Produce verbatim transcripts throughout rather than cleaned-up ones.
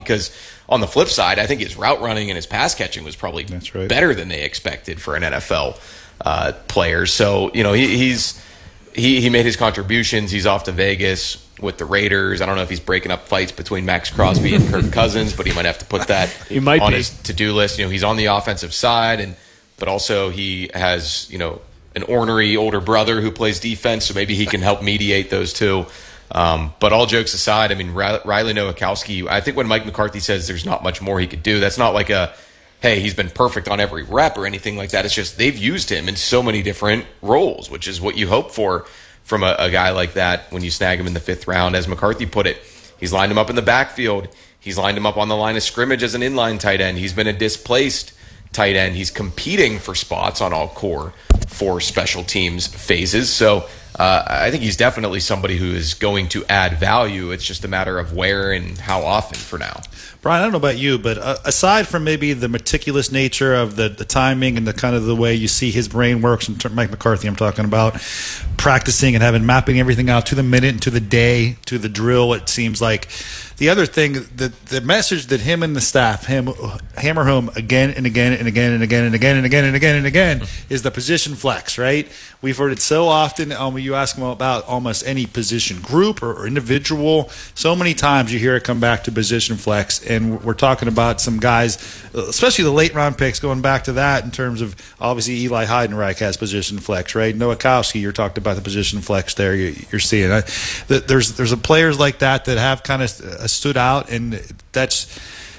because on the flip side, I think his route running and his pass catching was probably That's right. better than they expected for an N F L uh, player. So, you know, he, he's he, he made his contributions. He's off to Vegas with the Raiders. I don't know if he's breaking up fights between Max Crosby and Kirk Cousins, but he might have to put that he might on be. his to-do list. You know, he's on the offensive side, and but also he has, you know, an ornery older brother who plays defense, so maybe he can help mediate those two. Um, but all jokes aside, I mean, Riley Nowakowski, I think when Mike McCarthy says there's not much more he could do, that's not like a, hey, he's been perfect on every rep or anything like that. It's just they've used him in so many different roles, which is what you hope for from a, a guy like that when you snag him in the fifth round. As McCarthy put it, he's lined him up in the backfield. He's lined him up on the line of scrimmage as an inline tight end. He's been a displaced tight end. He's competing for spots on all core for special teams phases. So uh, I think he's definitely somebody who is going to add value. It's just a matter of where and how often for now. Brian, I don't know about you, but uh, aside from maybe the meticulous nature of the, the timing and the kind of the way you see his brain works, and Mike McCarthy I'm talking about, practicing and having mapping everything out to the minute and to the day, to the drill, it seems like. The other thing, the the message that him and the staff him, hammer home again and again and again and again and again and again and again and again is the position flex, right? We've heard it so often. Um, you ask them about almost any position group or, or individual. So many times you hear it come back to position flex, and we're talking about some guys, especially the late round picks, going back to that in terms of obviously Eli Heidenreich has position flex, right? Nowakowski, you're talking about the position flex there. You, you're seeing I, there's there's a players like that that have kind of uh, stood out, and that's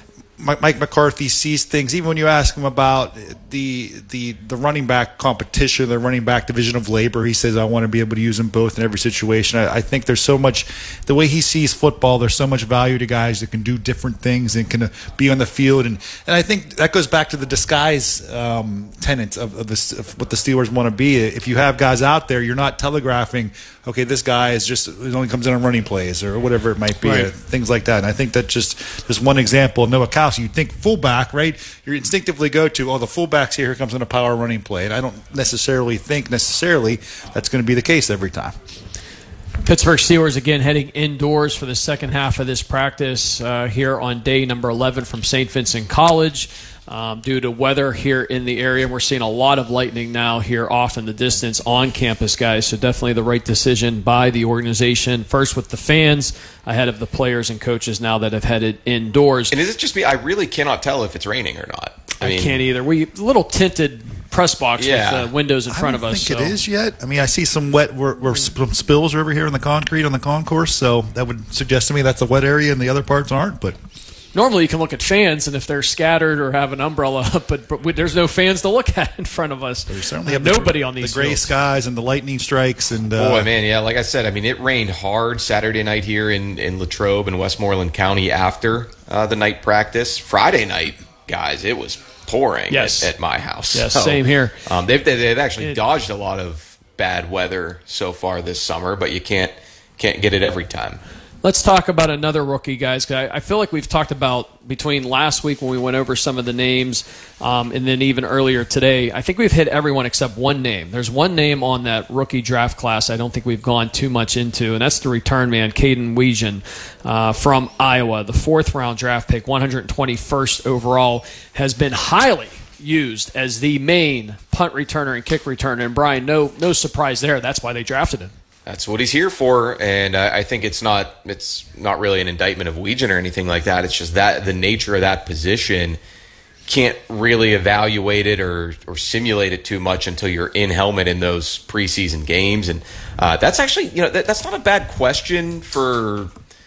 Mike McCarthy sees things. Even when you ask him about the the the running back competition, the running back division of labor, he says, I want to be able to use them both in every situation. I, I think there's so much, the way he sees football, there's so much value to guys that can do different things and can be on the field. And, and I think that goes back to the disguise um, tenet of, of, this, of what the Steelers want to be. If you have guys out there, you're not telegraphing, okay, this guy is just, it only comes in on running plays or whatever it might be, right. Things like that. And I think that just, just one example, Nowakowski, you think fullback, right? You instinctively go to, oh, the fullback's here, here comes in a power running play. And I don't necessarily think necessarily that's going to be the case every time. Pittsburgh Steelers again heading indoors for the second half of this practice uh, here on day number eleven from Saint Vincent College. Um, due to weather here in the area, we're seeing a lot of lightning now here off in the distance on campus, guys. So definitely the right decision by the organization. First with the fans, ahead of the players and coaches now that have headed indoors. And is it just me? I really cannot tell if it's raining or not. I, I mean, can't either. We little tinted press box yeah. with uh, windows in front of us. I don't think so. it is yet. I mean, I see some wet where, where some spills are over here in the concrete on the concourse, so that would suggest to me that's a wet area and the other parts aren't, but... Normally you can look at fans, and if they're scattered or have an umbrella up, but, but we, there's no fans to look at in front of us. There's certainly have the, nobody on these the gray fields. skies and the lightning strikes. And uh, boy, man, yeah, like I said, I mean, it rained hard Saturday night here in, in Latrobe and Westmoreland County after uh, the night practice. Friday night, guys, it was pouring yes. at, at my house. Yes, so, same here. Um, they've they've actually it, dodged a lot of bad weather so far this summer, but you can't can't get it every time. Let's talk about another rookie, guys. I, I feel like we've talked about between last week when we went over some of the names um, and then even earlier today. I think we've hit everyone except one name. There's one name on that rookie draft class I don't think we've gone too much into, and that's the return man, Caden Weegan uh, from Iowa. The fourth-round draft pick, one hundred twenty-first overall, has been highly used as the main punt returner and kick returner. And, Brian, no, no surprise there. That's why they drafted him. That's what he's here for, and I, I think it's not it's not really an indictment of Weegan or anything like that. It's just that the nature of that position can't really evaluate it or or simulate it too much until you're in helmet in those preseason games, and uh, that's actually you know that, that's not a bad question for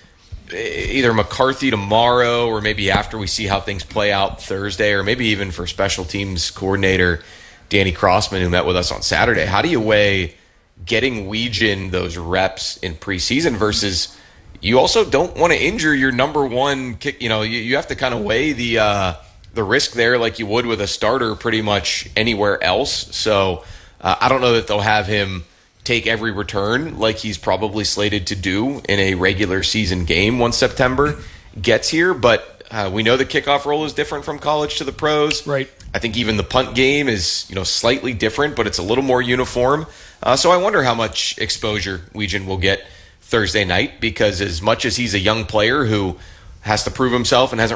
either McCarthy tomorrow or maybe after we see how things play out Thursday, or maybe even for special teams coordinator Danny Crossman, who met with us on Saturday. How do you weigh getting Weegan those reps in preseason versus you also don't want to injure your number one kick? You know, you, you have to kind of weigh the uh, the risk there like you would with a starter pretty much anywhere else. So uh, I don't know that they'll have him take every return like he's probably slated to do in a regular season game once September gets here. But uh, we know the kickoff role is different from college to the pros. Right. I think even the punt game is, you know, slightly different, but it's a little more uniform. Uh, so I wonder how much exposure Weegan will get Thursday night, because as much as he's a young player who has to prove himself and hasn't